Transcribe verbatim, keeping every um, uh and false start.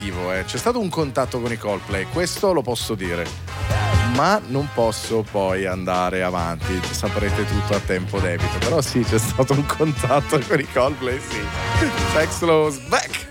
Eh. C'è stato un contatto con i Coldplay, questo lo posso dire, ma non posso poi andare avanti, saprete tutto a tempo debito, però sì, c'è stato un contatto con i Coldplay, sì. Sex Lows back.